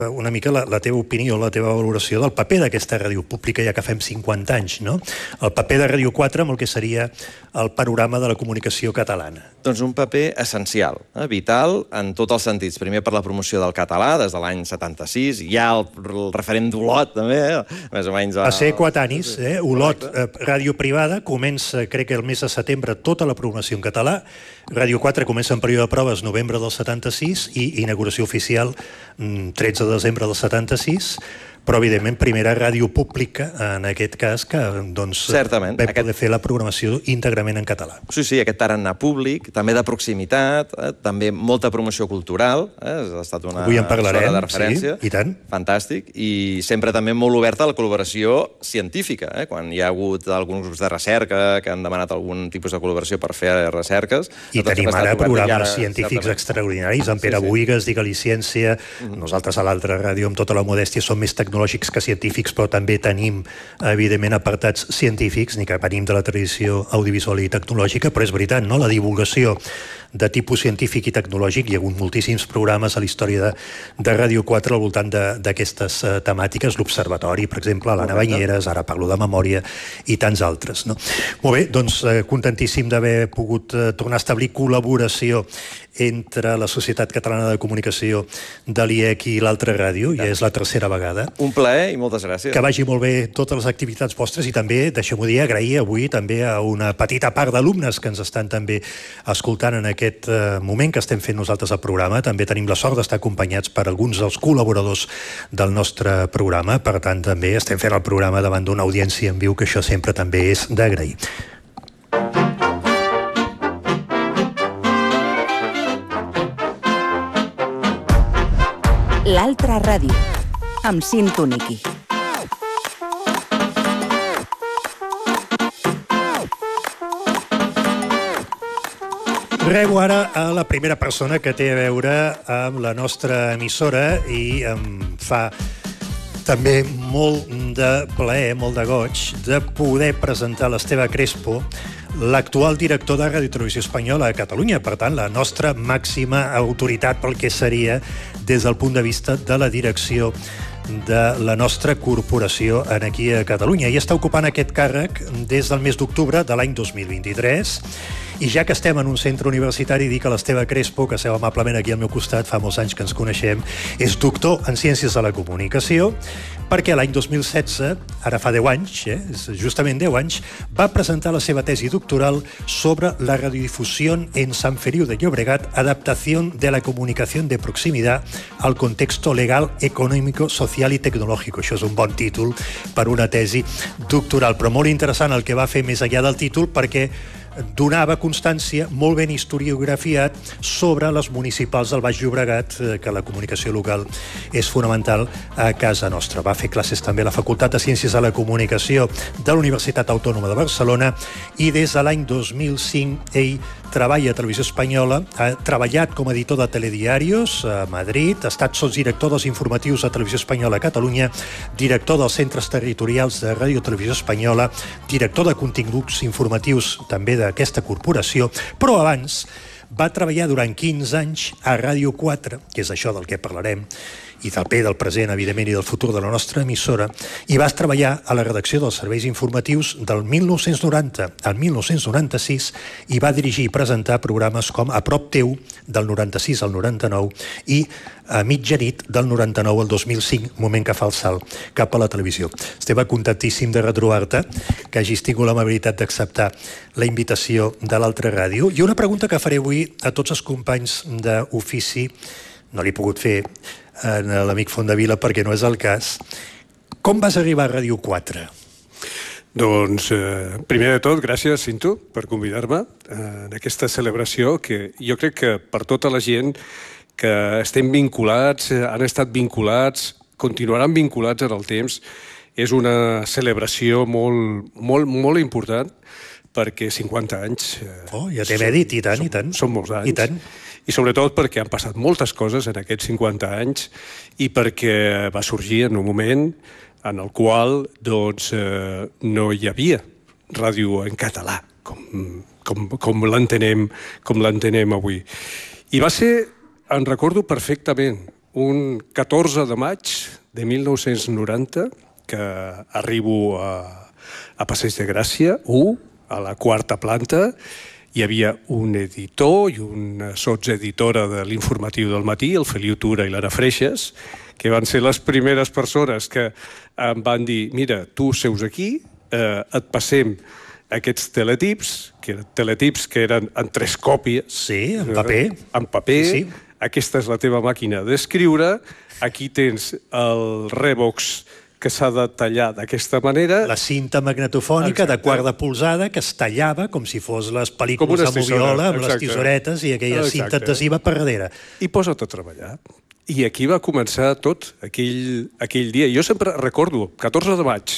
una mica la teva opinió, la teva valoració del paper d'aquesta ràdio pública, ja que fem 50 anys, no? El paper de Ràdio 4 amb el que seria el panorama de la comunicacació catalana. Doncs un paper essencial, vital, en tots els sentits. Primer per la promoció del català, des de l'any 76, hi ha el referent d'Olot, també, més o menys... A ser coetanis, Olot, ràdio privada, comença, crec que el mes de setembre, tota la programació en català. Ràdio 4 comença en període de proves novembre del 76 i inauguració oficial 13 de desembre del 76, però evidentment primera ràdio pública en aquest cas que doncs vam poder fer la programació íntegrament en català. Sí, aquest tarannà públic, també de proximitat, també molta promoció cultural, ha estat una zona de referència. Sí, i tant. Fantàstic, i sempre també molt oberta a la col·laboració científica, quan hi ha hagut alguns grups de recerca que han demanat algun tipus de col·laboració per fer recerques. I tenim ara programes científics extraordinaris, en Pere Boïgues, Digue-li Ciència, nosaltres a l'altra ràdio amb tota la modèstia som més tecnològics que científics, però també tenim, evidentment, apartats científics, ni que venim de la tradició audiovisual i tecnològica, però és veritat, no? La divulgació de tipus científic i tecnològic, hi ha hagut moltíssims programes a la història de Ràdio 4 al voltant d'aquestes temàtiques, l'Observatori, per exemple, l'Anna Banyeres, ara parlo de memòria, i tants altres, no? Molt bé, doncs contentíssim d'haver pogut tornar a establir col·laboració entre la Societat Catalana de Comunicació de l'IEC i l'altra ràdio, ja és la tercera vegada. Un plaer i moltes gràcies. Que vagi molt bé totes les activitats vostres i també, deixem-ho dir, agrair avui també a una petita part d'alumnes que ens estan també escoltant en aquest moment que estem fent nosaltres al programa. També tenim la sort d'estar acompanyats per alguns dels col·laboradors del nostre programa, per tant també estem fent el programa davant d'una audiència en viu, que això sempre també és d'agrair. L'altra ràdio, amb Cinto Niqui. Rebo ara a la primera persona que té a veure amb la nostra emissora i em fa també molt de plaer, molt de goig, de poder presentar l'Esteve Crespo, l'actual director de Ràdio Televisió Espanyola a Catalunya, per tant, la nostra màxima autoritat pel que seria des del punt de vista de la direcció de la nostra corporació aquí a Catalunya. I està ocupant aquest càrrec des del mes d'octubre de l'any 2023. I ja que estem en un centre universitari, dic a l'Esteve Crespo, que seu amablement aquí al meu costat, fa molts anys que ens coneixem, és doctor en Ciències de la Comunicació, perquè l'any 2016, ara fa 10 anys, justament 10 anys, va presentar la seva tesi doctoral sobre la radiodifusió en Sant Feliu de Llobregat, adaptació de la comunicació de proximitat al contexto legal, econòmic, social i tecnològic. Això és un bon títol per una tesi doctoral, però molt interessant el que va fer més enllà del títol, perquè donava constància molt ben historiografiat sobre les municipals del Baix Llobregat, que la comunicació local és fonamental a casa nostra. Va fer classes també a la Facultat de Ciències de la Comunicació de la Universitat Autònoma de Barcelona i des de l'any 2005 ell treballa a Televisió Espanyola, ha treballat com a editor de telediarios a Madrid, ha estat sotsdirector dels informatius de Televisió Espanyola a Catalunya, director dels centres territorials de Ràdio Televisió Espanyola, director de continguts informatius també d'aquesta corporació, però abans va treballar durant 15 anys a Ràdio 4, que és això del que parlarem, i del present, evidentment, i del futur de la nostra emissora, i vas treballar a la redacció dels serveis informatius del 1990 al 1996 i va dirigir i presentar programes com A prop teu, del 96 al 99, i a mitjanit, del 99 al 2005, moment que fa el salt cap a la televisió. Esteve contentíssim de retrobar-te, que hagis tingut l'amabilitat d'acceptar la invitació de l'altra ràdio. I una pregunta que faré avui a tots els companys d'ofici, no l'he pogut fer a l'amic Fondavila perquè no és el cas. Com vas arribar a Ràdio 4? Doncs, primer de tot, gràcies, Cinto, per convidar-me en aquesta celebració que jo crec que per tota la gent que estem vinculats, han estat vinculats, continuaran vinculats en el temps, és una celebració molt important perquè 50 anys... ja t'he dit, i tant, i tant. Són molts anys. I tant. I sobretot perquè han passat moltes coses en aquests 50 anys i perquè va sorgir en un moment en el qual no hi havia ràdio en català, com l'entenem avui. I va ser, en recordo perfectament, un 14 de maig de 1990 que arribo a Passeig de Gràcia, a la 4ª planta. Hi havia un editor i una sotseditora de l'informatiu del matí, el Feliu Tura i l'Anna Freixas, que van ser les primeres persones que em van dir: mira, tu seus aquí, et passem aquests teletips, que eren en 3 còpies. Sí, en paper. En paper. Sí. Aquesta és la teva màquina d'escriure. Aquí tens el Revox que s'ha de tallar d'aquesta manera. La cinta magnetofònica de quart de polzada que es tallava com si fos les pel·lícules de Moviola amb les tisoretes i aquella cinta adhesiva per darrere. I posa't a treballar. I aquí va començar tot, aquell dia. Jo sempre recordo, 14 de maig,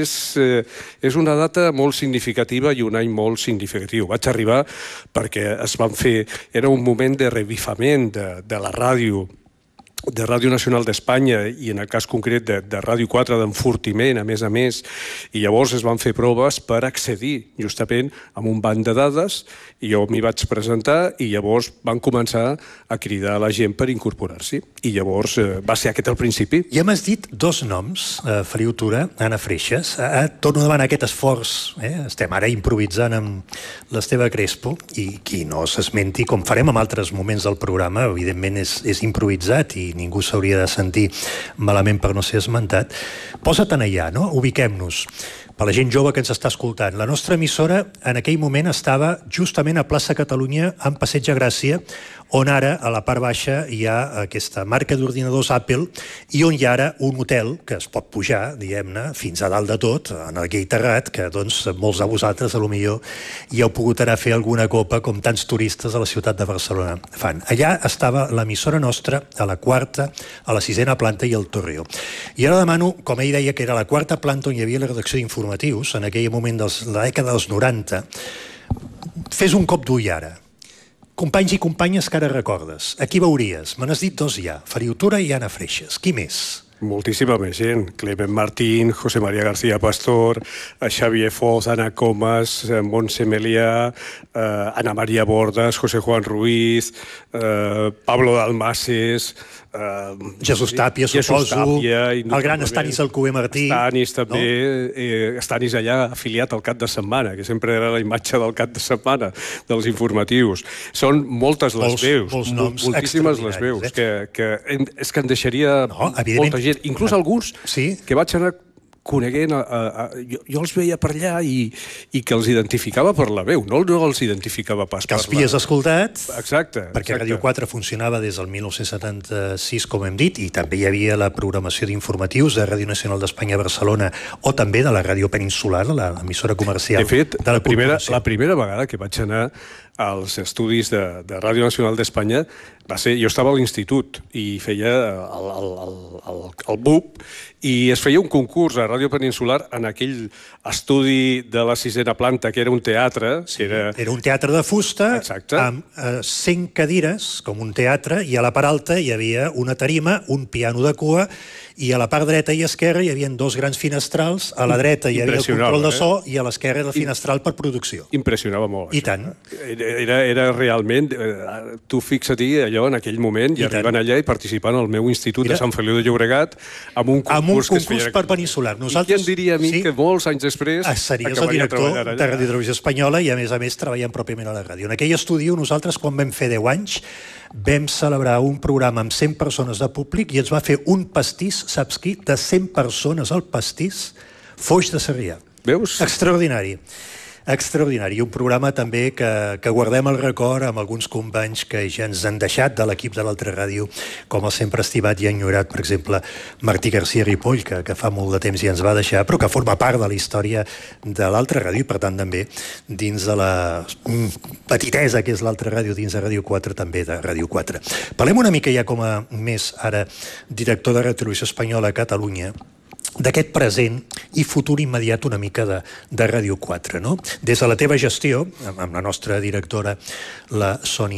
és una data molt significativa i un any molt significatiu. Vaig arribar perquè es van fer... Era un moment de revifament de la ràdio, de Ràdio Nacional d'Espanya i en el cas concret de Ràdio 4 d'enfortiment, a més, i llavors es van fer proves per accedir justament a un banc de dades i jo m'hi vaig presentar i llavors van començar a cridar a la gent per incorporar-s'hi i llavors va ser aquest el principi. Ja m'has dit 2 noms, Feliu Tura, Anna Freixas. Torno a demanar aquest esforç. Estem ara improvisant amb l'Esteve Crespo i qui no s'esmenti, com farem en altres moments del programa, evidentment és improvisat i ningú s'hauria de sentir malament per no ser esmentat. Posa't en allà, no? Ubiquem-nos. Per la gent jove que ens està escoltant. La nostra emissora en aquell moment estava justament a plaça Catalunya, en Passeig de Gràcia, on ara, a la part baixa, hi ha aquesta marca d'ordinadors Apple i on hi ha ara un hotel que es pot pujar, diguem-ne, fins a dalt de tot, en aquell terrat, que doncs molts de vosaltres, potser hi heu pogut anar a fer alguna copa com tants turistes a la ciutat de Barcelona fan. Allà estava l'emissora nostra, a la 4ª, a la 6ª planta i al Torreó. I ara demano, com ell deia que era la 4ª planta on hi havia la redacció d'informatius, en aquell moment de la dècada dels 90, fes un cop d'ull ara. Companys i companyes que ara recordes. A qui veuries? Me n'has dit 2 ja, Feliu Tura i Anna Freixas. Qui més? Moltíssima més gent. Clement Martín, José María García Pastor, Xavier Foz, Ana Comas, Montse Melià, Ana María Bordas, José Juan Ruiz, Pablo Dalmases... Jesús Tàpia, suposo. El gran Estanis Alcover Martí. Estanis també. Estanis allà afiliat al cap de setmana, que sempre era la imatge del cap de setmana dels informatius. Són moltes les veus. Molts noms moltíssimes les veus. És que en deixaria molta gent. Inclús alguns que vaig anar coneguent, jo els veia per allà i que els identificava per la veu, no els identificava pas per la... Que els havies escoltat, exacte, perquè Ràdio 4 funcionava des del 1976, com hem dit, i també hi havia la programació d'informatius de Ràdio Nacional d'Espanya a Barcelona o també de la Ràdio Peninsular, l'emissora comercial. De fet, la primera vegada que vaig anar als estudis de Ràdio Nacional d'Espanya va ser... Jo estava a l'institut i feia el BUP i es feia un concurs a Ràdio Peninsular en aquell estudi de la 6ª planta, que era un teatre. Era un teatre de fusta amb 100 cadires, com un teatre, i a la part alta hi havia una tarima, un piano de cua, i a la part dreta i esquerra hi havia 2 grans finestrals. A la dreta hi havia el control de so i a l'esquerra el finestral per producció. Impressionava molt. I tant. Era realment... Tu fixa-t'hi allò en aquell moment i arribant allà i participant al meu institut de Sant Feliu de Llobregat amb un concurs que es feia... per Peninsular. I qui em diria a mi que molts anys després series el director de Ràdio Televisió Espanyola i a més treballant pròpiament a la ràdio. En aquell estudi nosaltres, quan vam fer 10 anys, vam celebrar un programa amb 100 persones de públic i ens va fer un pastís, saps qui? De 100 persones al pastís, Foix de Sarrià. Veus? Extraordinari. Extraordinari. Un programa també que guardem el record amb alguns companys que ja ens han deixat de l'equip de l'altra ràdio, com el sempre estimat i enyorat, per exemple, Martí García Ripoll, que fa molt de temps ja ens va deixar, però que forma part de la història de l'altra ràdio i, per tant, també dins de la petitesa que és l'altra ràdio, dins de Ràdio 4, també de Ràdio 4. Parlem una mica ja com a més ara director de Ràdio Televisió Espanyola a Catalunya, d'aquest present i futur immediat una mica de Ràdio 4, no? Des de la teva gestió, amb la nostra directora, la Sònia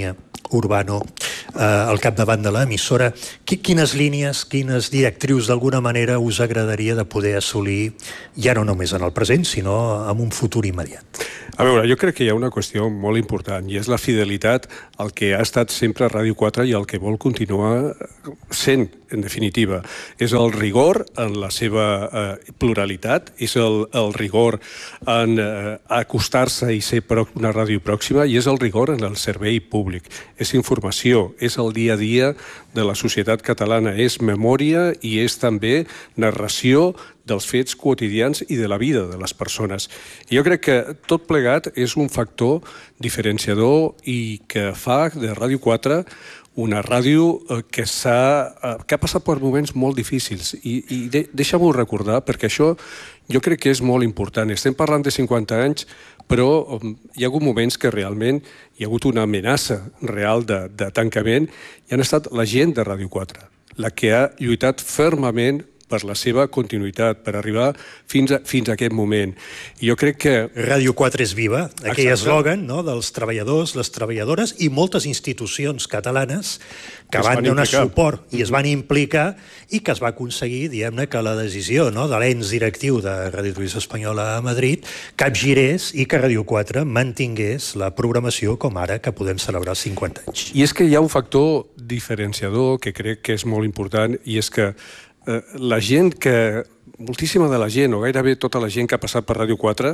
Urbano al capdavant de l'emissora. Quines línies, quines directrius d'alguna manera us agradaria de poder assolir, ja no només en el present, sinó en un futur immediat? A veure, jo crec que hi ha una qüestió molt important i és la fidelitat al que ha estat sempre Ràdio 4 i el que vol continuar sent, en definitiva. És el rigor en la seva pluralitat, és el rigor en acostar-se i ser una ràdio pròxima i és el rigor en el servei públic. És informació, és el dia a dia de la societat catalana, és memòria i és també narració dels fets quotidians i de la vida de les persones. I jo crec que tot plegat és un factor diferenciador i que fa de Ràdio 4 una ràdio que ha passat per moments molt difícils. I deixa-m'ho recordar, perquè això jo crec que és molt important. Estem parlant de 50 anys, però hi ha hagut moments que realment hi ha hagut una amenaça real de tancament i han estat la gent de Ràdio 4, la que ha lluitat fermament per la seva continuïtat, per arribar fins a aquest moment. I jo crec que... Ràdio 4 és viva, aquell eslògan dels treballadors, les treballadores i moltes institucions catalanes que van donar suport i es van implicar i que es va aconseguir, diguem-ne, que la decisió de l'ens directiu de Ràdio Televisió Espanyola a Madrid capgirés i que Ràdio 4 mantingués la programació com ara que podem celebrar els 50 anys. I és que hi ha un factor diferenciador que crec que és molt important i és que la gent moltíssima de la gent, o gairebé tota la gent que ha passat per Ràdio 4,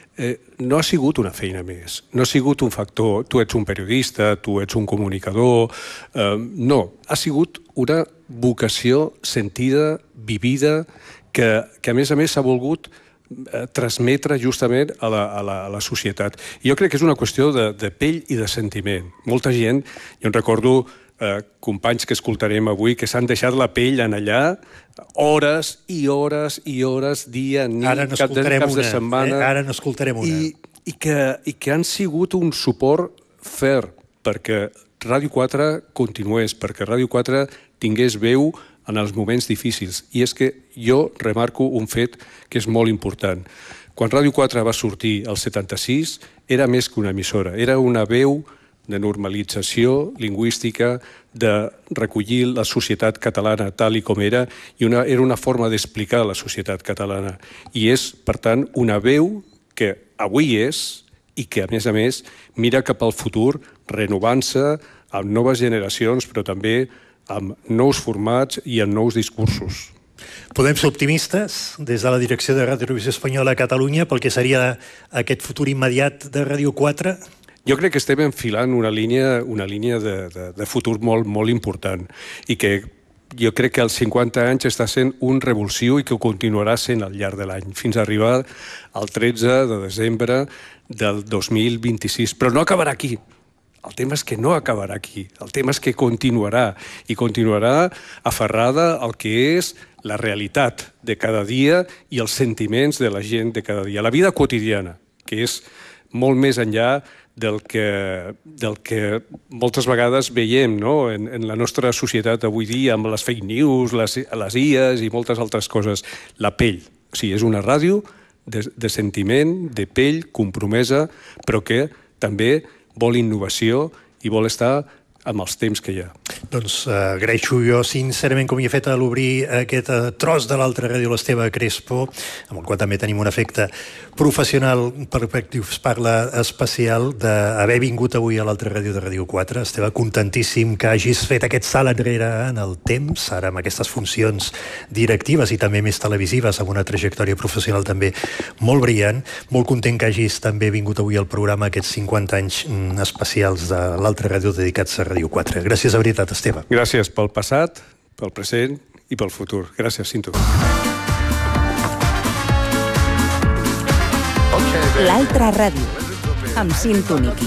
no ha sigut una feina més, no ha sigut un factor, tu ets un periodista, tu ets un comunicador, no, ha sigut una vocació sentida, vivida, que a més s'ha volgut transmetre justament a la societat. I jo crec que és una qüestió de pell i de sentiment. Molta gent, jo en recordo companys que escoltarem avui, que s'han deixat la pell en allà hores i hores i hores, dia, nit, caps de setmana. Ara n'escoltarem una. I que han sigut un suport fer perquè Ràdio 4 continués, perquè Ràdio 4 tingués veu en els moments difícils. I és que jo remarco un fet que és molt important. Quan Ràdio 4 va sortir al 76, era més que una emissora, era una veu de normalització lingüística, de recollir la societat catalana tal i com era, i era una forma d'explicar la societat catalana. I és, per tant, una veu que avui és i que, a més, mira cap al futur, renovant-se amb noves generacions, però també amb nous formats i amb nous discursos. Podem ser optimistes des de la direcció de Ràdio Televisió Espanyola a Catalunya pel que seria aquest futur immediat de Ràdio 4? Jo crec que estem enfilant una línia de futur molt important i que jo crec que als 50 anys està sent un revulsiu i que ho continuarà sent al llarg de l'any, fins a arribar al 13 de desembre del 2026. Però no acabarà aquí. El tema és que no acabarà aquí. El tema és que continuarà, i continuarà aferrada al que és la realitat de cada dia i els sentiments de la gent de cada dia. La vida quotidiana, que és molt més enllà del que moltes vegades veiem en la nostra societat avui dia amb les fake news, les IAs i moltes altres coses. La pell. O sigui, és una ràdio de sentiment, de pell, compromesa, però que també vol innovació i vol estar amb els temps que hi ha. Doncs agraeixo jo sincerament, com hi he fet a l'obrir aquest tros de l'altra ràdio, l'Esteve Crespo, amb el qual també tenim un efecte professional, perquè us parla especial, d'haver vingut avui a l'altra ràdio de Ràdio 4. Esteve, contentíssim que hagis fet aquest salt enrere en el temps, ara amb aquestes funcions directives i també més televisives, amb una trajectòria professional també molt brillant. Molt content que hagis també vingut avui al programa, aquests 50 anys especials de l'altra ràdio dedicats a Ràdio 4. Gràcies de veritat, Esteve. Gràcies pel passat, pel present i pel futur. Gràcies, Cinto. L'altra ràdio, amb Cinto Niqui.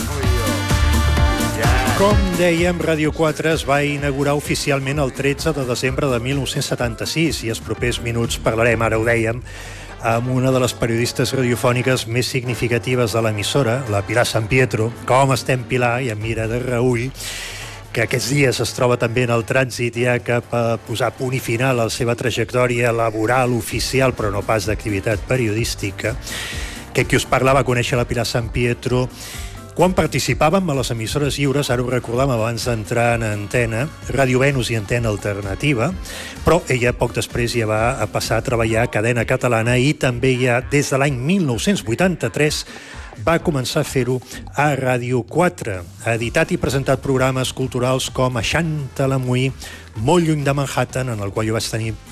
Com dèiem, Ràdio 4 es va inaugurar oficialment el 13 de desembre de 1976 i els propers minuts parlarem, ara ho dèiem, amb una de les periodistes radiofòniques més significatives de l'emissora, la Pilar San Pietro. Com estem, Pilar? I em mira de reüll, que aquests dies es troba també en el trànsit ja cap a posar punt i final a la seva trajectòria laboral, oficial, però no pas d'activitat periodística. Que qui us parla va conèixer la Pilar San Pietro Quan participàvem a les emissores lliures, ara ho recordàvem abans d'entrar en antena, Ràdio Venus i Antena Alternativa, però ella poc després ja va passar a treballar a Cadena Catalana i també ja des de l'any 1983 va començar a fer-ho a Ràdio 4. Ha editat i presentat programes culturals com Eixant a la Muí, Molt lluny de Manhattan, en el qual jo vaig tenir